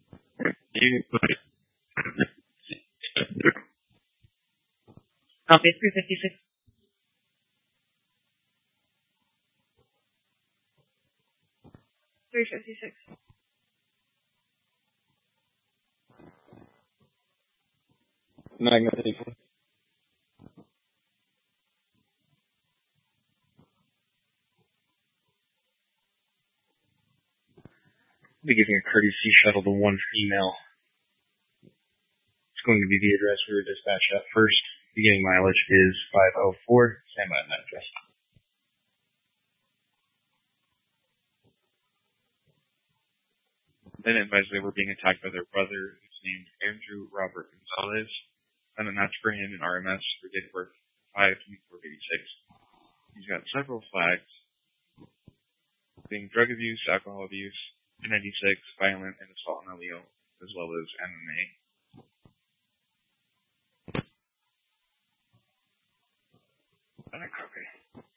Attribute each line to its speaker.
Speaker 1: Copy 356. 356.
Speaker 2: Magna people. Be giving a courtesy shuttle to one female. It's going to be the address we were dispatched at first. Beginning mileage is 504. Stand by on that address.
Speaker 3: Then advised they were being attacked by their brother, who's named Andrew Robert Gonzalez, and announced for him in RMS for date of birth 5/24/86. He's got several flags, being drug abuse, alcohol abuse, N96, violent, and assault on LEO, as well as MMA. Copy.